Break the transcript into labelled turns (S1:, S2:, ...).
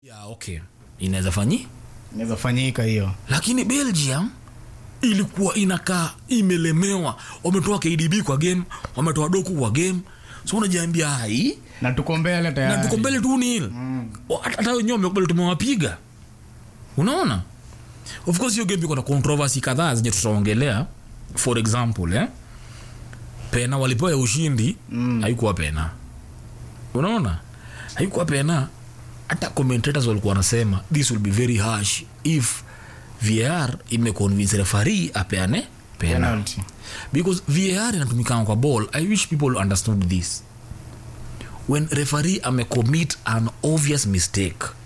S1: Ya okay. Inaweza fanyika
S2: hiyo.
S1: Lakini Belgium ilikuwa inakaa imelemewa. Wametoa KDB kwa game, wametoa Doku kwa game. So unajiambia hai
S2: na tukombele tayari.
S1: Na tukombele 2-0. Hata wenyewe wamekubali tumewapiga. Unaona? Of course hiyo game iko na controversy kadhaa zenye tutaongelea. For example, pena walipewa ushindi, haikuwa pena. Unaona? Haikuwa pena. Hata commentators walikuwa wanasema this will be very harsh if VAR imeconvince referee apeane penalty. Because VAR inatumika kwa ball. I wish people understood this. When referee commit an obvious mistake,